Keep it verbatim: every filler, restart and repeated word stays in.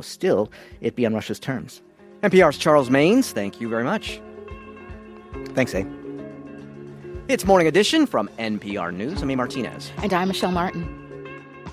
still it be on Russia's terms. N P R's Charles Maines, thank you very much. Thanks, Abe. It's Morning Edition from N P R News. I'm A. Martinez. And I'm Michelle Martin.